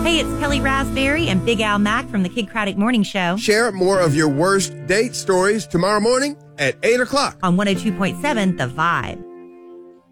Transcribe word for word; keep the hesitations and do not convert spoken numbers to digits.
Hey, it's Kelly Raspberry and Big Al Mack from the Kid Craddock Morning Show. Share more of your worst date stories tomorrow morning at eight o'clock on one oh two point seven The Vibe.